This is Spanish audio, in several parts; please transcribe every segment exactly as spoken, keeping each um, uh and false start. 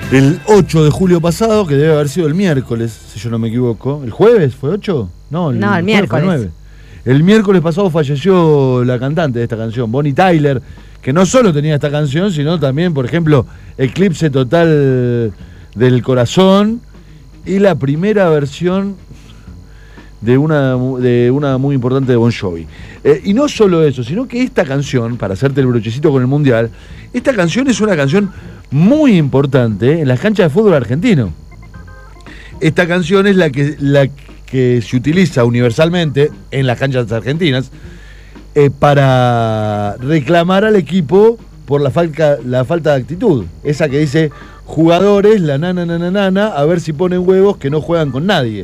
El ocho de julio pasado, que debe haber sido el miércoles, si yo no me equivoco. ¿El jueves fue ocho? No, el, no, el miércoles. nueve. El miércoles pasado falleció la cantante de esta canción, Bonnie Tyler, que no solo tenía esta canción, sino también, por ejemplo, Eclipse Total del Corazón y la primera versión de una, de una muy importante de Bon Jovi. Eh, y no solo eso, sino que esta canción, para hacerte el brochecito con el Mundial, esta canción es una canción muy importante en las canchas de fútbol argentino. Esta canción es la que, la que se utiliza universalmente en las canchas argentinas eh, para reclamar al equipo por la falta, la falta de actitud. Esa que dice, jugadores, la nana, nana, nana, a ver si ponen huevos que no juegan con nadie.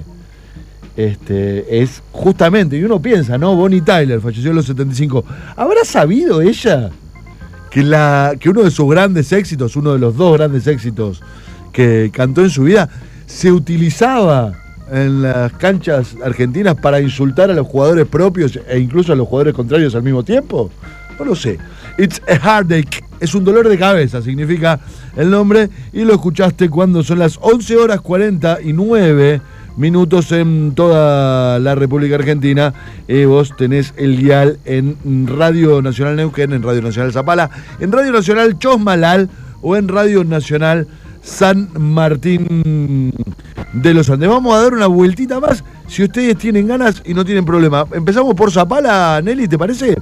Este, es justamente, y uno piensa, ¿no? Bonnie Tyler falleció en los setenta y cinco. ¿Habrá sabido ella que, la, que uno de sus grandes éxitos, uno de los dos grandes éxitos que cantó en su vida, se utilizaba en las canchas argentinas para insultar a los jugadores propios e incluso a los jugadores contrarios al mismo tiempo? No lo sé. It's a heartache. Es un dolor de cabeza, significa el nombre. Y lo escuchaste cuando son las once horas cuarenta y nueve minutos en toda la República Argentina. Eh, vos tenés el dial en Radio Nacional Neuquén, en Radio Nacional Zapala, en Radio Nacional Chosmalal o en Radio Nacional San Martín de los Andes. Vamos a dar una vueltita más si ustedes tienen ganas y no tienen problema. Empezamos por Zapala, Nelly, ¿te parece?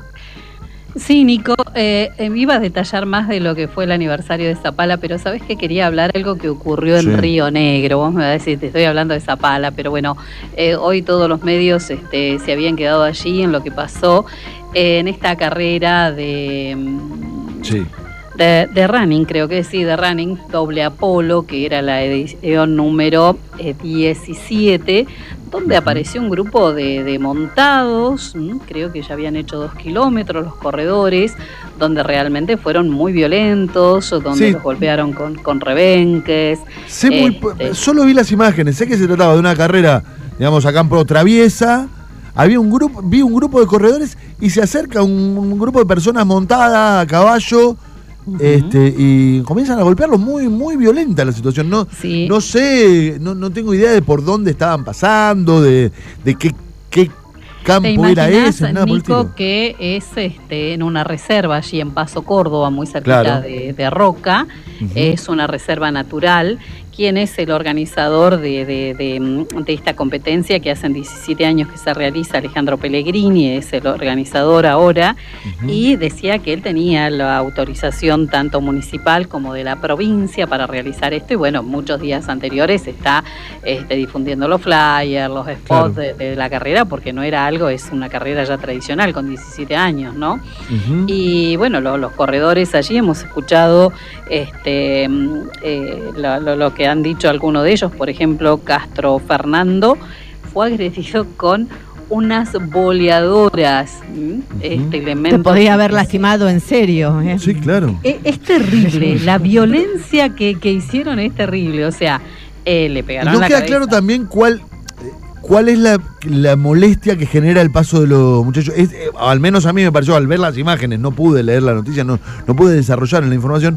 Sí, Nico, eh, eh, iba a detallar más de lo que fue el aniversario de Zapala, pero sabes que quería hablar algo que ocurrió en sí. Río Negro. Vos me vas a decir, te estoy hablando de Zapala, pero bueno, eh, hoy todos los medios este, se habían quedado allí en lo que pasó eh, en esta carrera de... Sí. De, de running, creo que sí, de running, doble Apolo, que era la edición número eh, diecisiete, donde apareció un grupo de, de montados, ¿m? creo que ya habían hecho dos kilómetros los corredores, donde realmente fueron muy violentos, donde sí. los golpearon con, con rebenques. Sé muy, este... Solo vi las imágenes, sé que se trataba de una carrera, digamos, a campo traviesa. Había un grupo, vi un grupo de corredores y se acerca un, un grupo de personas montadas a caballo. Uh-huh. Este, y comienzan a golpearlos, muy, muy violenta la situación. No, sí. no sé, no, no tengo idea de por dónde estaban pasando, de, de qué, qué campo era ese. Nada, Nico, que es este, en una reserva allí en Paso Córdoba, muy cerquita claro. de, de Roca. Uh-huh. Es una reserva natural. ¿Quién es el organizador de, de, de, de esta competencia que hace diecisiete años que se realiza? Alejandro Pellegrini es el organizador ahora. Uh-huh. Y decía que él tenía la autorización tanto municipal como de la provincia para realizar esto, y bueno, muchos días anteriores está este, difundiendo los flyers, los spots claro. de, de la carrera, porque no era algo, es una carrera ya tradicional con diecisiete años, ¿no? Uh-huh. Y bueno, lo, los corredores allí hemos escuchado este, eh, lo, lo, lo que han dicho algunos de ellos. Por ejemplo, Castro Fernando fue agredido con unas boleadoras. Uh-huh. Este elemento te podía haber lastimado en serio, ¿eh? Sí, claro. Es, es terrible, la violencia que, que hicieron es terrible, o sea, eh, le pegaron no la queda cabeza. Claro también cuál, cuál es la, la molestia que genera el paso de los muchachos. Es, eh, al menos a mí me pareció, al ver las imágenes, no pude leer la noticia, no, no pude desarrollar en la información,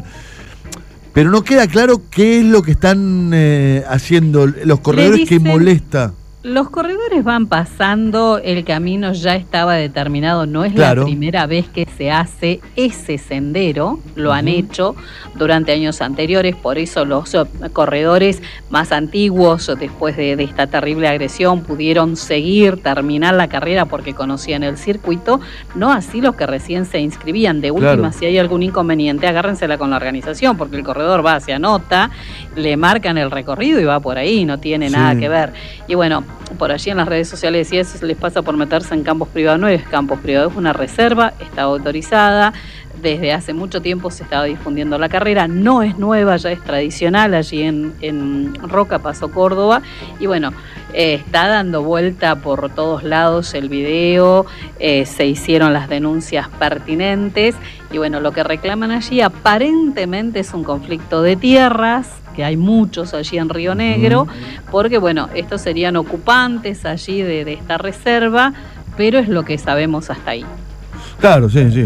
pero no queda claro qué es lo que están eh, haciendo los corredores dicen, que molesta. Los corredores van pasando, el camino ya estaba determinado, no es claro. la primera vez que se hace ese sendero, lo uh-huh. han hecho durante años anteriores, por eso los corredores más antiguos, después de, de esta terrible agresión, pudieron seguir, terminar la carrera porque conocían el circuito, no así los que recién se inscribían. De última, claro. si hay algún inconveniente, agárrensela con la organización, porque el corredor va, se anota, le marcan el recorrido y va por ahí, no tiene sí. nada que ver. Y bueno, por allí en las redes sociales decía, eso les pasa por meterse en campos privados. No es campos privados, es una reserva, está autorizada, desde hace mucho tiempo se estaba difundiendo la carrera, no es nueva, ya es tradicional allí en, en Roca, Paso Córdoba, y bueno, eh, está dando vuelta por todos lados el video, eh, se hicieron las denuncias pertinentes, y bueno, lo que reclaman allí aparentemente es un conflicto de tierras, que hay muchos allí en Río Negro, porque bueno, estos serían ocupantes allí de, de esta reserva, pero es lo que sabemos hasta ahí. Claro, sí, sí.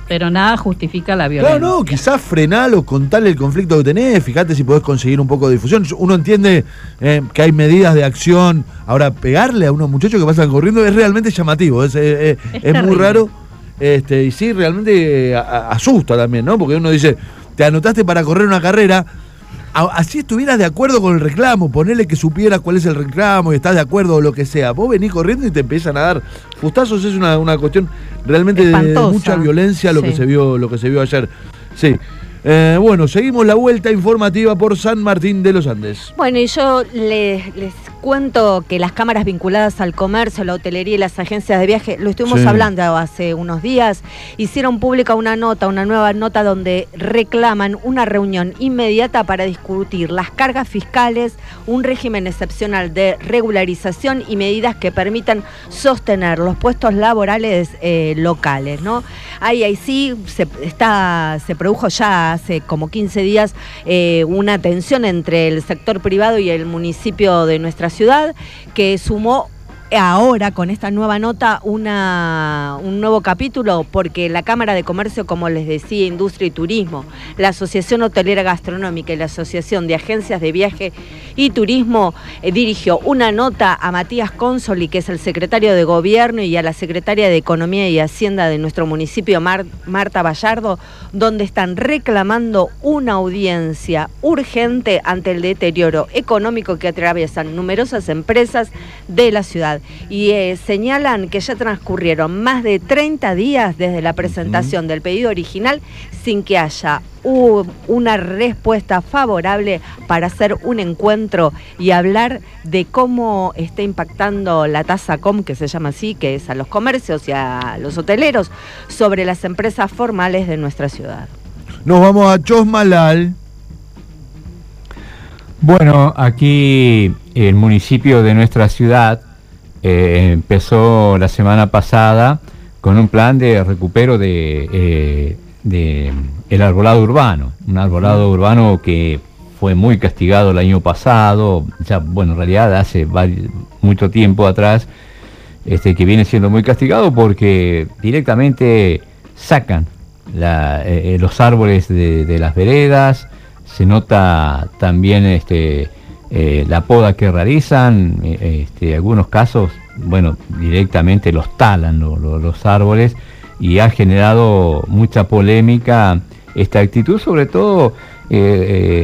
Pero nada justifica la violencia. Claro, no, quizás frenalo, contale el conflicto que tenés, fíjate si podés conseguir un poco de difusión. Uno entiende eh, que hay medidas de acción. Ahora, pegarle a unos muchachos que pasan corriendo es realmente llamativo, es, es, es, es muy raro. Este, y sí, realmente eh, a, asusta también, ¿no? Porque uno dice, te anotaste para correr una carrera, a, así estuvieras de acuerdo con el reclamo, ponele que supieras cuál es el reclamo y estás de acuerdo o lo que sea. Vos venís corriendo y te empiezan a dar fustazos, es una, una cuestión realmente de, de mucha violencia lo sí. que se vio, lo que se vio ayer. Sí. Eh, bueno, seguimos la vuelta informativa por San Martín de los Andes. Bueno, y yo les, les cuento que las cámaras vinculadas al comercio, la hotelería y las agencias de viaje, lo estuvimos sí. hablando hace unos días, hicieron pública una nota, una nueva nota donde reclaman una reunión inmediata para discutir las cargas fiscales, un régimen excepcional de regularización y medidas que permitan sostener los puestos laborales eh, locales, ¿no? Ahí, ahí sí se, está, se produjo ya hace como quince días eh, una tensión entre el sector privado y el municipio de nuestra ciudad, que sumó ahora con esta nueva nota una, un nuevo capítulo, porque la Cámara de Comercio, como les decía, Industria y Turismo, la Asociación Hotelera Gastronómica y la Asociación de Agencias de Viaje y Turismo eh, dirigió una nota a Matías Consoli, que es el secretario de Gobierno, y a la secretaria de Economía y Hacienda de nuestro municipio, Mar, Marta Vallardo, donde están reclamando una audiencia urgente ante el deterioro económico que atraviesan numerosas empresas de la ciudad. Y eh, señalan que ya transcurrieron más de treinta días desde la presentación uh-huh. del pedido original sin que haya uh, una respuesta favorable para hacer un encuentro y hablar de cómo está impactando la tasa C O M, que se llama así, que es a los comercios y a los hoteleros, sobre las empresas formales de nuestra ciudad. Nos vamos a Chosmalal. Bueno, aquí el municipio de nuestra ciudad Eh, empezó la semana pasada con un plan de recupero de, eh, de el arbolado urbano, un arbolado urbano que fue muy castigado el año pasado, ya bueno, en realidad hace varios, mucho tiempo atrás, este, que viene siendo muy castigado porque directamente sacan la, eh, los árboles de, de las veredas, se nota también este Eh, la poda que realizan, eh, este, algunos casos, bueno, directamente los talan lo, lo, los árboles, y ha generado mucha polémica esta actitud, sobre todo eh, eh,